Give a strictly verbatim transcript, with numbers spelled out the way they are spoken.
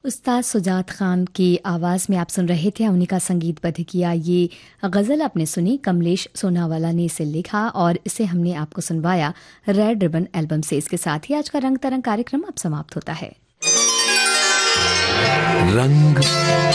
उस्ताद सुजात खान की आवाज़ में आप सुन रहे थे, उन्हीं का संगीतबद्ध किया ये गज़ल आपने सुनी। कमलेश सोनावाला ने इसे लिखा और इसे हमने आपको सुनवाया रेड रिबन एल्बम से। इसके साथ ही आज का रंग तरंग कार्यक्रम अब समाप्त होता है। रंग